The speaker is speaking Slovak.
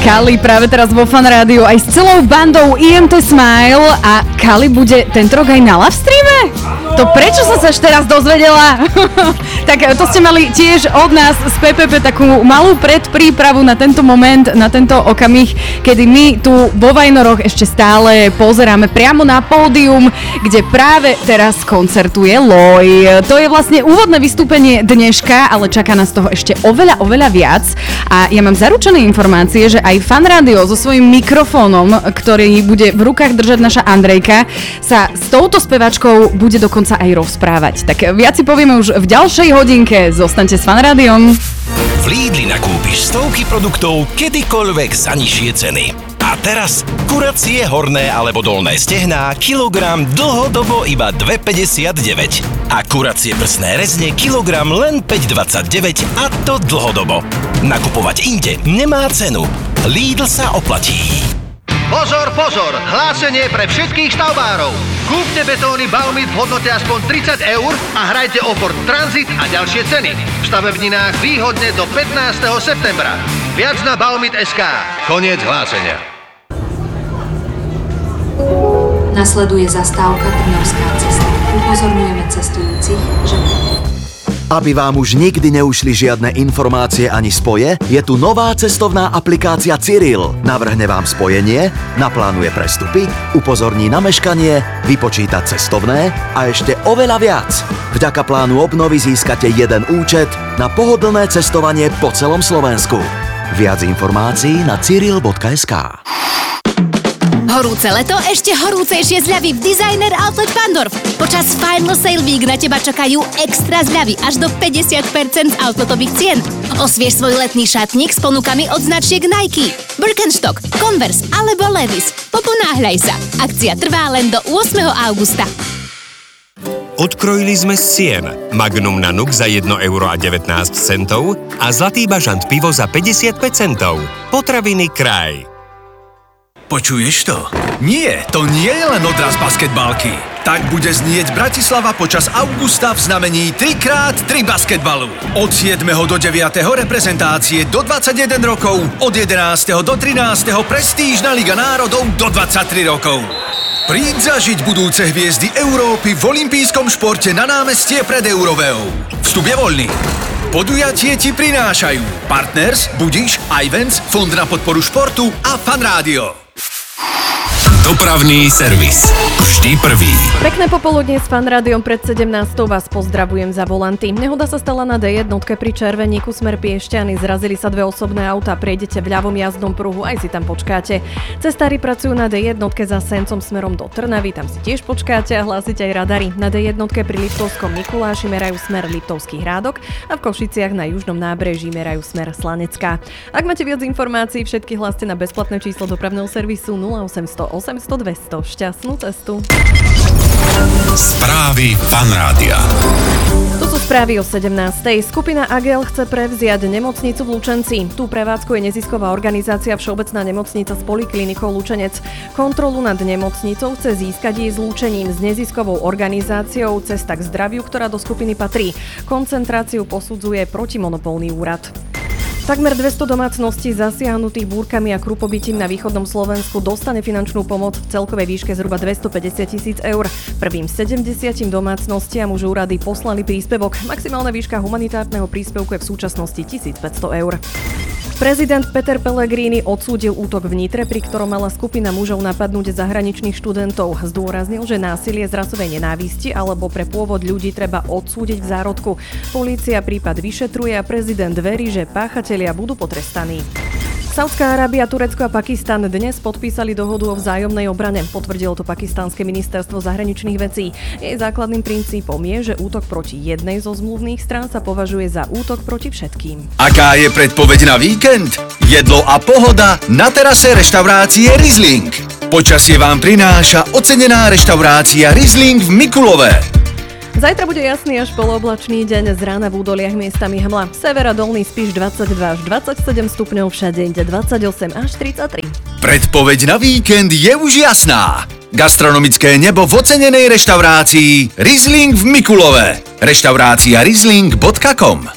Kali práve teraz vo Fan Rádiu aj s celou bandou IMT Smile a Kali bude tento rok aj na live streame? To prečo som sa až teraz dozvedela? Tak to ste mali tiež od nás z PPP takú malú predprípravu na tento moment, na tento okamih, kedy my tu vo Vajnoroch ešte stále pozeráme priamo na pódium, kde práve teraz koncertuje Loj. To je vlastne úvodné vystúpenie dneška, ale čaká nás toho ešte oveľa viac. A ja mám zaručené informácie, že aj Fan Rádio so svojím mikrofónom, ktorý bude v rukách držať naša Andrejka, sa s touto spevačkou bude dokonca aj rozprávať. Tak viac si povieme už v ďalšej hodinke. Zostaňte s Fan Rádiom. V Lidli nakúpiš stovky produktov kedykoľvek za nižšie ceny. A teraz kuracie horné alebo dolné stehná kilogram dlhodobo iba 2,59. A kuracie prsné rezne kilogram len 5,29 a to dlhodobo. Nakupovať inde nemá cenu. Lidl sa oplatí. Pozor, pozor! Hlásenie pre všetkých stavbárov! Kúpte betóny Baumit v hodnote aspoň 30 eur a hrajte o Ford Transit a ďalšie ceny. V stavebninách výhodne do 15. septembra. Viac na Baumit.sk. Koniec hlásenia. Nasleduje zastávka Trnavská cesta. Upozorňujeme cestujúcich, že... Aby vám už nikdy neušli žiadne informácie ani spoje, je tu nová cestovná aplikácia Cyril. Navrhne vám spojenie, naplánuje prestupy, upozorní na meškanie, vypočíta cestovné a ešte oveľa viac. Vďaka plánu obnovy získate jeden účet na pohodlné cestovanie po celom Slovensku. Viac informácií na cyril.sk. Horúce leto, ešte horúcejšie zľavy v Designer Outlet Pandorf. Počas Final Sale Week na teba čakajú extra zľavy až do 50% z outletových cien. Osviež svoj letný šatník s ponukami od značiek Nike, Birkenstock, Converse alebo Levi's. Poponáhľaj sa. Akcia trvá len do 8. augusta. Odkrojili sme z cien Magnum na Nuk za 1,19 € a Zlatý bažant pivo za 55 centov. Potraviny Kraj. Počuješ to? Nie, to nie je len odraz basketbalky. Tak bude znieť Bratislava počas augusta v znamení 3x3 basketbalu. Od 7. do 9. reprezentácie do 21 rokov, od 11. do 13. prestížna Liga národov do 23 rokov. Príď zažiť budúce hviezdy Európy v olympijskom športe na námestie pred Euroveou. Vstup je voľný. Podujatie ti prinášajú Partners, Budiš, Ivens, Fond na podporu športu a Fan Rádio. Dopravný servis. Vždy prvý. Pekné popoludne s Fan Rádiom pred 17. vás pozdravujem za volanty. Nehoda sa stala na D1 pri Červeníku smer Piešťany. Zrazili sa dve osobné autá. Prejdete v ľavom jazdnom pruhu, aj si tam počkáte. Cestári pracujú na D1 za Sencom smerom do Trnavy. Tam si tiež počkáte a hlásite aj radary. Na D1 pri Liptovskom Mikuláši merajú smer Liptovský Hrádok a v Košiciach na južnom nábreží merajú smer Slanecká. Ak máte viac informácií, všetky hláste na bezplatné číslo dopravného servisu 0800 800 200. Šťastnú cestu. Správy Fan Rádia. Tu sú správy o 17. Skupina Agel chce prevziať nemocnicu v Lučenci. Tu prevádzkuje nezisková organizácia Všeobecná nemocnica s poliklinikou Lučenec. Kontrolu nad nemocnicou chce získať jej zlúčením s neziskovou organizáciou Cesta k zdraviu, ktorá do skupiny patrí. Koncentráciu posudzuje protimonopolný úrad. Takmer 200 domácností zasiahnutých búrkami a krupobytím na východnom Slovensku dostane finančnú pomoc v celkovej výške zhruba 250 000 eur. Prvým 70 domácnostiam už úrady poslali príspevok. Maximálna výška humanitárneho príspevku je v súčasnosti 1500 eur. Prezident Peter Pellegrini odsúdil útok v Nitre, pri ktorom mala skupina mužov napadnúť zahraničných študentov. Zdôraznil, že násilie z rasovej nenávisti alebo pre pôvod ľudí treba odsúdiť v zárodku. Polícia prípad vyšetruje a prezident verí, že páchatelia budú potrestaní. Saudská Arábia, Turecko a Pakistan dnes podpísali dohodu o vzájomnej obrane. Potvrdilo to pakistánske ministerstvo zahraničných vecí. Jej základným princípom je, že útok proti jednej zo zmluvných strán sa považuje za útok proti všetkým. Aká je predpoveď na víkend? Jedlo a pohoda na terase reštaurácie Riesling. Počasie vám prináša ocenená reštaurácia Riesling v Mikulove. Zajtra bude jasný až polooblačný deň, z rána v údoliach miestami hmla. Severa dolný Spiš 22 až 27 stupňov, všade inde 28 až 33. Predpoveď na víkend je už jasná. Gastronomické nebo v ocenenej reštaurácii Riesling v Mikulove. Reštaurácia riesling.com